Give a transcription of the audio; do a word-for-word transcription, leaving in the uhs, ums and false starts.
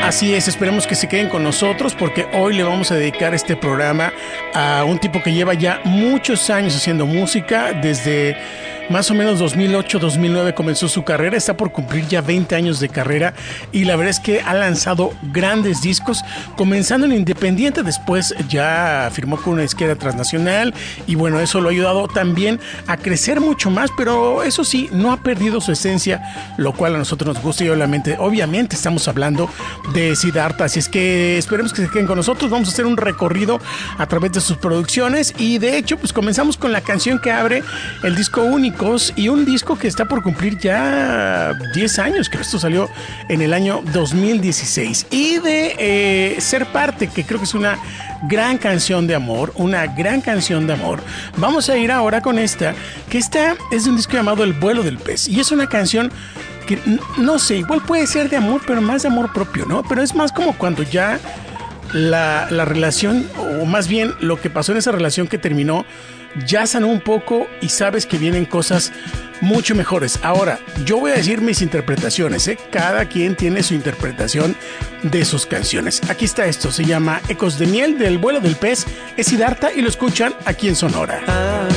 Así es, esperemos que se queden con nosotros porque hoy le vamos a dedicar este programa a un tipo que lleva ya muchos años haciendo música. Desde más o menos dos mil ocho, dos mil nueve comenzó su carrera, está por cumplir ya veinte años de carrera y la verdad es que ha lanzado grandes discos, comenzando en independiente, después ya firmó con una disquera transnacional y bueno, eso lo ha ayudado también a crecer mucho más, pero eso sí, no ha perdido su esencia, lo cual a nosotros nos gusta y obviamente, obviamente estamos hablando de Siddhartha, así es que esperemos que se queden con nosotros, vamos a hacer un recorrido a través de sus producciones y de hecho pues comenzamos con la canción que abre el disco único y un disco que está por cumplir ya diez años, que esto salió en el año dos mil dieciséis y de eh, Ser Parte, que creo que es una gran canción de amor, una gran canción de amor. Vamos a ir ahora con esta, que esta es de un disco llamado El Vuelo del Pez y es una canción que no sé, igual puede ser de amor, pero más de amor propio, ¿no? Pero es más como cuando ya la, la relación, o más bien lo que pasó en esa relación que terminó, ya sanó un poco y sabes que vienen cosas mucho mejores. Ahora, yo voy a decir mis interpretaciones, ¿eh? Cada quien tiene su interpretación de sus canciones. Aquí está esto, se llama Ecos de Miel del Vuelo del Pez, es Siddhartha y lo escuchan aquí en Sonora.